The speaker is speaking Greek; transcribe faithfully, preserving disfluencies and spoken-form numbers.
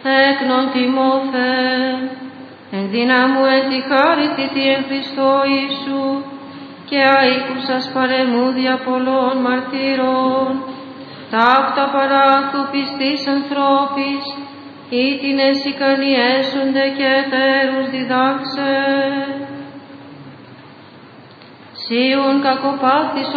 έκνον τιμώθε, εν δύναμου εν τη χάριτητη εν Χριστώ Ιησού, και αίκουσας παρεμού δια πολλών μαρτύρων, ταύτα παράθου πιστής ανθρώπης, ή την ικανοί έσονται και εταίρους διδάξε. Σίουν κακοπάθησον